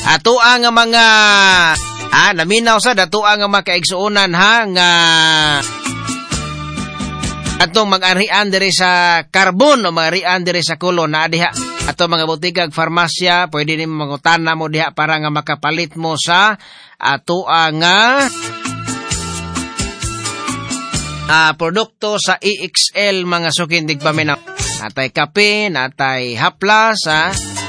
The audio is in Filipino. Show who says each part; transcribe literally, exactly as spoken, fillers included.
Speaker 1: Ato ang mga ah, naminaw sa dato ang mga kaigsuonan ha nga atong mag-arian diri sa carbon o mag-arian diri sa kulon na diha ato mga butikag farmasya pwede nimo mangutana mo diha para nga makapalit mo sa ato ang uh, uh, produkto sa E X L mga sukindig paminaw. Natay kape, natay haplas ha.